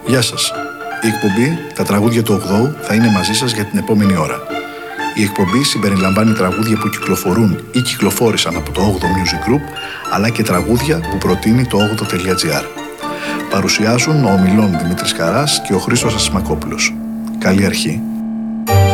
Γεια σας. Η εκπομπή «Τα τραγούδια του 8ου» θα είναι μαζί σας για την επόμενη ώρα. Η εκπομπή συμπεριλαμβάνει τραγούδια που κυκλοφορούν ή κυκλοφόρησαν από το 8ο Music Group, αλλά και τραγούδια που προτείνει το 8o.gr. Παρουσιάζουν ο ομιλών Δημήτρης Καράς και ο Χρήστος Ασημακόπουλος. Καλή αρχή.